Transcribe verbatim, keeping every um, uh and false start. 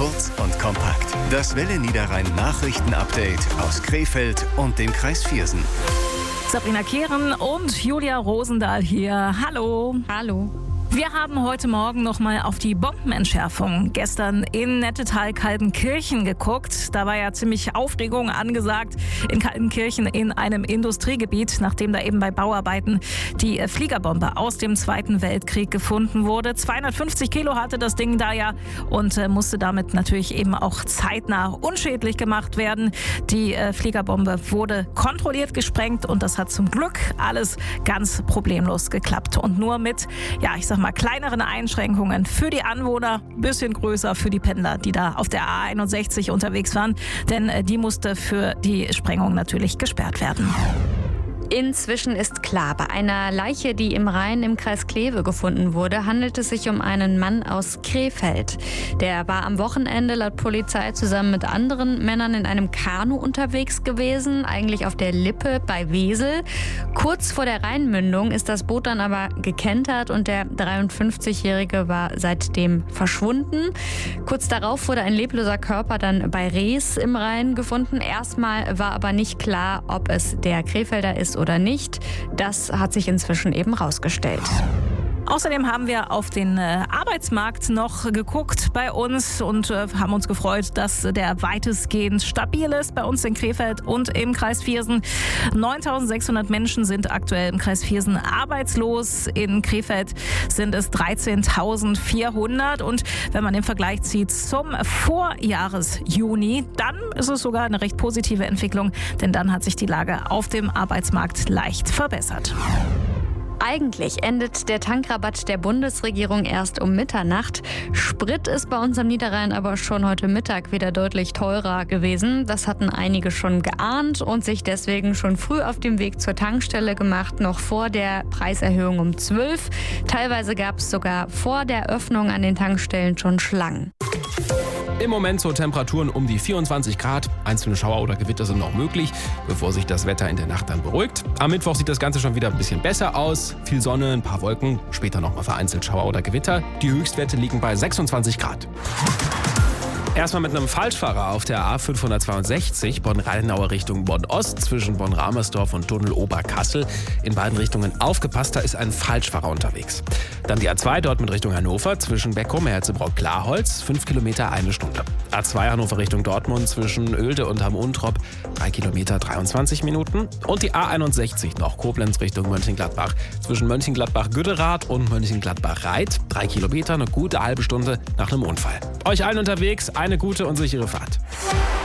Kurz und kompakt. Das Welle Niederrhein Nachrichten-Update aus Krefeld und dem Kreis Viersen. Sabrina Kehren und Julia Rosendahl hier. Hallo. Hallo. Wir haben heute Morgen noch mal auf die Bombenentschärfung gestern in Nettetal-Kaltenkirchen geguckt. Da war ja ziemlich Aufregung angesagt in Kaltenkirchen in einem Industriegebiet, nachdem da eben bei Bauarbeiten die Fliegerbombe aus dem Zweiten Weltkrieg gefunden wurde. zweihundertfünfzig Kilo hatte das Ding da ja und äh, musste damit natürlich eben auch zeitnah unschädlich gemacht werden. Die äh, Fliegerbombe wurde kontrolliert gesprengt und das hat zum Glück alles ganz problemlos geklappt. Und nur mit, ja, ich sag mal, kleineren Einschränkungen für die Anwohner, bisschen größer für die Pendler, die da auf der A einundsechzig unterwegs waren, denn die musste für die Sprengung natürlich gesperrt werden. Inzwischen ist klar, bei einer Leiche, die im Rhein im Kreis Kleve gefunden wurde, handelt es sich um einen Mann aus Krefeld. Der war am Wochenende laut Polizei zusammen mit anderen Männern in einem Kanu unterwegs gewesen, eigentlich auf der Lippe bei Wesel. Kurz vor der Rheinmündung ist das Boot dann aber gekentert und der dreiundfünfzigjährige war seitdem verschwunden. Kurz darauf wurde ein lebloser Körper dann bei Rees im Rhein gefunden. Erstmal war aber nicht klar, ob es der Krefelder ist oder nicht. Das hat sich inzwischen eben rausgestellt. Außerdem haben wir auf den äh, Arbeitsmarkt noch geguckt bei uns und äh, haben uns gefreut, dass der weitestgehend stabil ist bei uns in Krefeld und im Kreis Viersen. neuntausendsechshundert Menschen sind aktuell im Kreis Viersen arbeitslos. In Krefeld sind es dreizehntausendvierhundert. Und wenn man den Vergleich zieht zum Vorjahresjuni, dann ist es sogar eine recht positive Entwicklung, denn dann hat sich die Lage auf dem Arbeitsmarkt leicht verbessert. Eigentlich endet der Tankrabatt der Bundesregierung erst um Mitternacht. Sprit ist bei uns am Niederrhein aber schon heute Mittag wieder deutlich teurer gewesen. Das hatten einige schon geahnt und sich deswegen schon früh auf den Weg zur Tankstelle gemacht, noch vor der Preiserhöhung um zwölf. Teilweise gab es sogar vor der Öffnung an den Tankstellen schon Schlangen. Im Moment so Temperaturen um die vierundzwanzig Grad. Einzelne Schauer oder Gewitter sind noch möglich, bevor sich das Wetter in der Nacht dann beruhigt. Am Mittwoch sieht das Ganze schon wieder ein bisschen besser aus. Viel Sonne, ein paar Wolken, später nochmal vereinzelt Schauer oder Gewitter. Die Höchstwerte liegen bei sechsundzwanzig Grad. Erstmal mit einem Falschfahrer auf der A fünfhundertzweiundsechzig Bonn-Rheinauer Richtung Bonn-Ost zwischen Bonn-Ramersdorf und Tunnel Oberkassel. In beiden Richtungen aufgepasst, da ist ein Falschfahrer unterwegs. Dann die A zwei dort mit Richtung Hannover zwischen Beckum, Herzebrock-Klarholz, fünf Kilometer, eine Stunde. A zwei Hannover Richtung Dortmund zwischen Oelde und Hamm-Untrop, drei Kilometer, dreiundzwanzig Minuten. Und die A einundsechzig noch Koblenz Richtung Mönchengladbach zwischen Mönchengladbach-Güderath und Mönchengladbach-Reit, drei Kilometer, eine gute halbe Stunde nach einem Unfall. Euch allen unterwegs eine gute und sichere Fahrt.